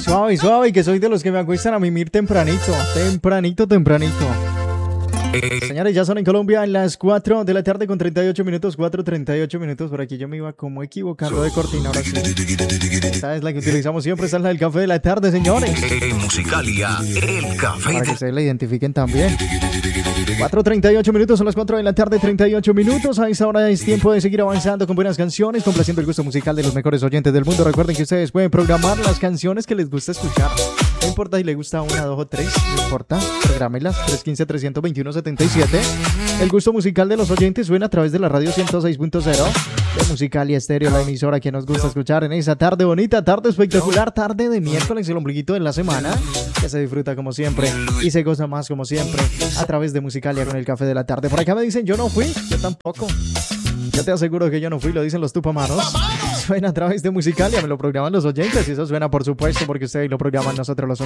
suave, que soy de los que me acuestan a mimir tempranito. Señores, ya son en Colombia las 4 de la tarde con 38 minutos, 4:38 minutos. Por aquí yo me iba como equivocando de cortina. Ahora sí. Esta es la que utilizamos siempre, esta es la del café de la tarde, señores. Musicalia, el café para que se la identifiquen también. 4:38 minutos, son las 4 de la tarde, 38 minutos. A esta hora es tiempo de seguir avanzando con buenas canciones, complaciendo el gusto musical de los mejores oyentes del mundo. Recuerden que ustedes pueden programar las canciones que les gusta escuchar. No importa si les gusta una, dos o tres, no importa, prográmelas. 315-321-77. El gusto musical de los oyentes suena a través de la radio 106.0 de Musicalia Estéreo, la emisora que nos gusta escuchar en esa tarde bonita, tarde espectacular, tarde de miércoles, el ombliguito de la semana, que se disfruta como siempre y se goza más como siempre a través de Musicalia con el café de la tarde. Por acá me dicen, yo no fui, yo tampoco. Yo te aseguro que yo no fui, lo dicen los tupamanos. Suena a través de Musicalia, me lo programan los oyentes y eso suena por supuesto porque ustedes lo programan, nosotros lo